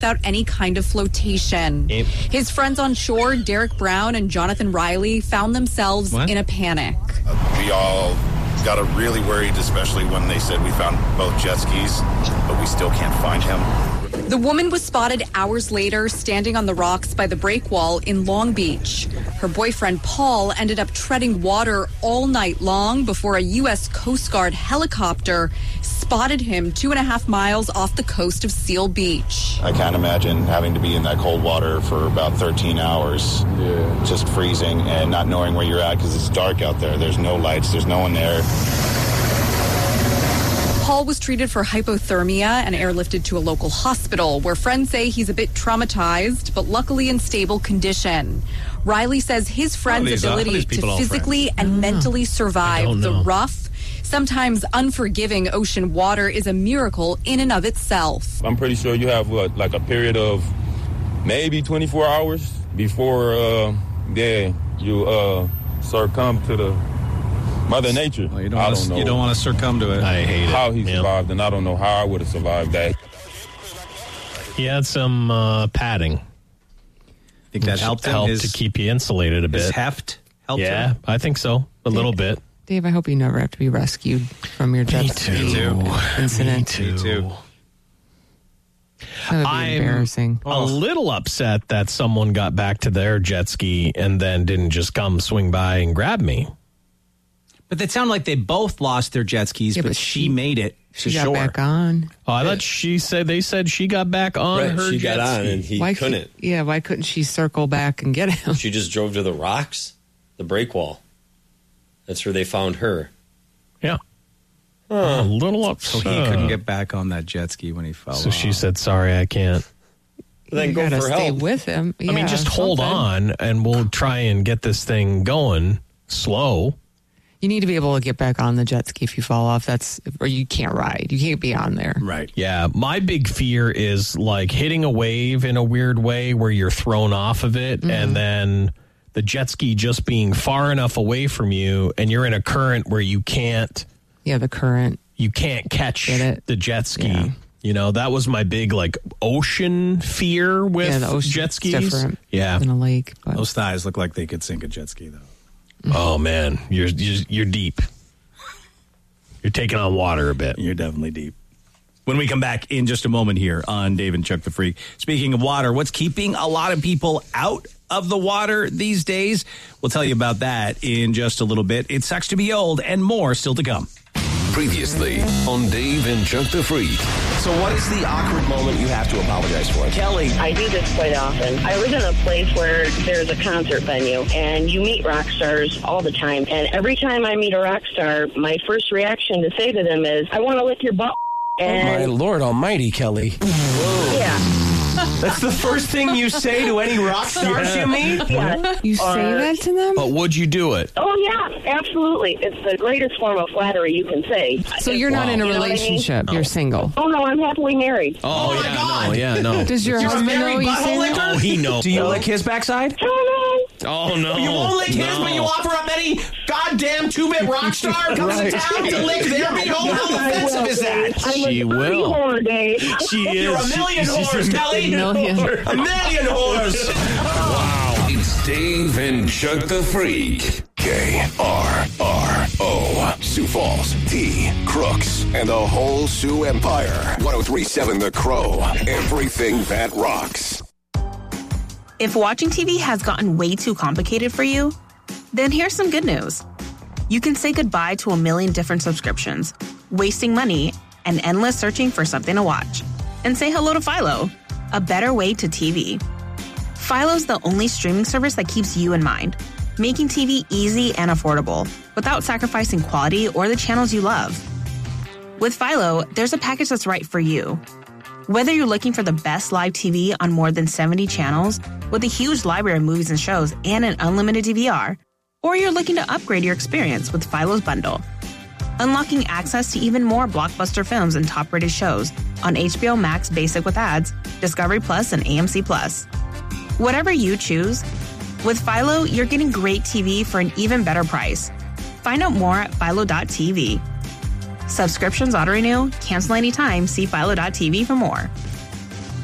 without any kind of flotation. Yep. His friends on shore, Derek Brown and Jonathan Riley, found themselves in a panic. We all got really worried, especially when they said we found both jet skis, but we still can't find him. The woman was spotted hours later standing on the rocks by the break wall in Long Beach. Her boyfriend, Paul, ended up treading water all night long before a U.S. Coast Guard helicopter spotted him 2.5 miles off the coast of Seal Beach. I can't imagine having to be in that cold water for about 13 hours, just freezing and not knowing where you're at because it's dark out there. There's no lights. There's no one there. Paul was treated for hypothermia and airlifted to a local hospital where friends say he's a bit traumatized, but luckily in stable condition. Riley says his friend's ability to physically and mentally survive the rough, sometimes unforgiving ocean water is a miracle in and of itself. I'm pretty sure you have like a period of maybe 24 hours before you succumb to the Mother Nature. Well, you don't want to succumb to it. I hate it. How he survived, and I don't know how I would have survived that. He had some padding. Think that helped him? To keep you insulated a bit. His heft helped him? Yeah, I think so. A little bit. Dave, I hope you never have to be rescued from your jet ski incident. Me too. That would be embarrassing. A little upset that someone got back to their jet ski and then didn't just come swing by and grab me. But it sounded like they both lost their jet skis, but she made it to She got shore. back on. Oh, I thought they said she got back on her she jet got on ski. and he Why couldn't. Why couldn't she circle back and get him? She just drove to the rocks, the break wall. That's where they found her. Yeah. A little upset. So he couldn't get back on that jet ski when he fell So off. she said, sorry, I can't. Then you go gotta for stay help. with him. I mean, just hold on and we'll try and get this thing going slow. You need to be able to get back on the jet ski if you fall off. Or you can't ride. You can't be on there. Right. Yeah. My big fear is like hitting a wave in a weird way where you're thrown off of it and then the jet ski just being far enough away from you and you're in a current where you can't. Yeah, the current. You can't catch the jet ski. Yeah. You know, that was my big like ocean fear with the ocean's jet skis. different than a lake. But. Those thighs look like they could sink a jet ski, though. Oh man, you're deep. You're taking on water a bit. You're definitely deep. When we come back in just a moment here on Dave and Chuck the Freak. Speaking of water, what's keeping a lot of people out of the water these days? We'll tell you about that in just a little bit. It sucks to be old and more still to come. Previously on Dave and Chuck the Freak. So what is the awkward moment you have to apologize for? Kelly, I do this quite often. I live in a place where there's a concert venue, and you meet rock stars all the time. And every time I meet a rock star, my first reaction to say to them is, I want to lick your butt. And oh, my Lord almighty, Kelly. Whoa. Yeah. That's the first thing you say to any rock stars you meet? Yeah. You say that to them? But would you do it? Oh, yeah, absolutely. It's the greatest form of flattery you can say. So you're not in a relationship. You're single. Oh, no, I'm happily married. Oh my God. No. Does your husband know you say that? Oh, he knows. Do you lick his backside? Oh, no. You won't lick his, but you offer up any goddamn 2-bit rock star comes to town to lick their beehole? How offensive is that? She will. Whore, Dave. She is. You're a million whores, Kelly. A million whores. Wow. It's Dave and Chuck the Freak. KRRO. Sioux Falls, T, Crooks, and the whole Sioux Empire. 103.7 The Crow. Everything that rocks. If watching TV has gotten way too complicated for you, then here's some good news. You can say goodbye to a million different subscriptions, wasting money, and endless searching for something to watch. And say hello to Philo, a better way to TV. Philo's the only streaming service that keeps you in mind, making TV easy and affordable without sacrificing quality or the channels you love. With Philo, there's a package that's right for you. Whether you're looking for the best live TV on more than 70 channels with a huge library of movies and shows and an unlimited DVR, or you're looking to upgrade your experience with Philo's bundle, unlocking access to even more blockbuster films and top-rated shows on HBO Max Basic with ads, Discovery Plus, and AMC Plus. Whatever you choose, with Philo, you're getting great TV for an even better price. Find out more at philo.tv. Subscriptions auto-renew, cancel anytime, see philo.tv for more.